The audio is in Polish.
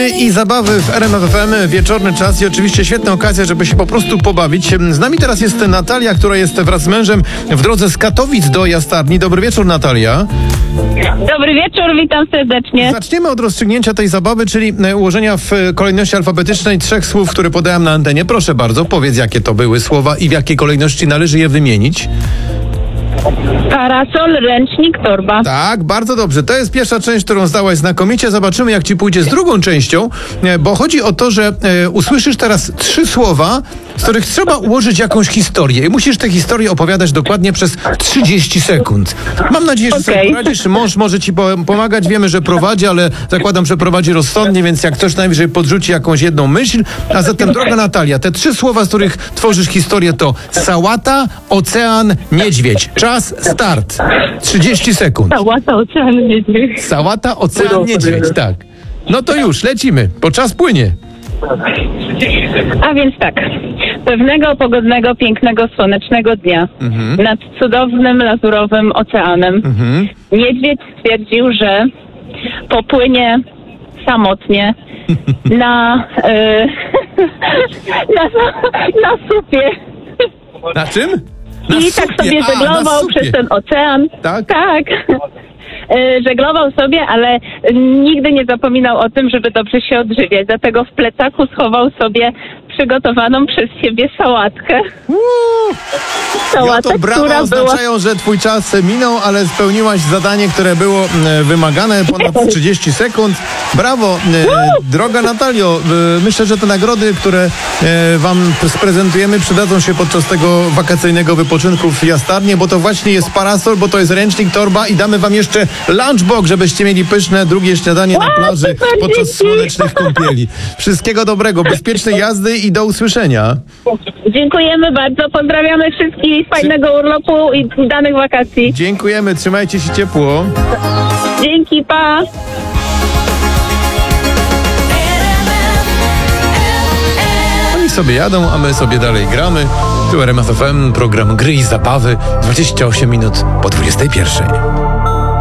Gry i zabawy w RMF FM, wieczorny czas i oczywiście świetna okazja, żeby się po prostu pobawić. Z nami teraz jest Natalia, która jest wraz z mężem w drodze z Katowic do Jastarni. Dobry wieczór, Natalia. Dobry wieczór, witam serdecznie. Zaczniemy od rozstrzygnięcia tej zabawy, czyli ułożenia w kolejności alfabetycznej 3 słów, które podałem na antenie. Proszę bardzo, powiedz, jakie to były słowa i w jakiej kolejności należy je wymienić. Parasol, ręcznik, torba. Tak, bardzo dobrze. To jest pierwsza część, którą zdałaś znakomicie. Zobaczymy, jak ci pójdzie z drugą częścią, bo chodzi o to, że usłyszysz teraz 3 słowa, z których trzeba ułożyć jakąś historię i musisz tę historię opowiadać dokładnie przez 30 sekund. Mam nadzieję, że sobie poradzisz. Mąż może ci pomagać. Wiemy, że prowadzi, ale zakładam, że prowadzi rozsądnie, więc jak ktoś najwyżej podrzuci jakąś jedną myśl. A zatem, droga Natalia, te 3 słowa, z których tworzysz historię, to sałata, ocean, niedźwiedź. Czas, start. 30 sekund. Sałata, ocean, niedźwiedź. Sałata, ocean, niedźwiedź, tak. No to już, lecimy, bo czas płynie. A więc tak. Pewnego pogodnego, pięknego, słonecznego dnia nad cudownym, lazurowym oceanem niedźwiedź stwierdził, że popłynie samotnie na supie. Na czym? Na I supie. tak sobie żeglował przez ten ocean. Tak? Tak. Żeglował sobie, ale nigdy nie zapominał o tym, żeby dobrze się odżywiać. Dlatego w plecaku schował sobie przygotowaną przez siebie sałatkę. Ja to brawa oznaczają, że twój czas minął, ale spełniłaś zadanie, które było wymagane, ponad 30 sekund. Brawo, droga Natalio. Myślę, że te nagrody, które wam sprezentujemy, przydadzą się podczas tego wakacyjnego wypoczynku w Jastarnie, bo to właśnie jest parasol, bo to jest ręcznik, torba i damy wam jeszcze lunchbox, żebyście mieli pyszne drugie śniadanie na plaży podczas słonecznych kąpieli. Wszystkiego dobrego, bezpiecznej jazdy i do usłyszenia. Dziękujemy bardzo, pozdrawiamy wszystkich, fajnego urlopu i udanych wakacji. Dziękujemy, trzymajcie się ciepło. Dzięki, pa! Oni sobie jadą, a my sobie dalej gramy. Tu RMF FM, program Gry i Zabawy, 28 minut po 21.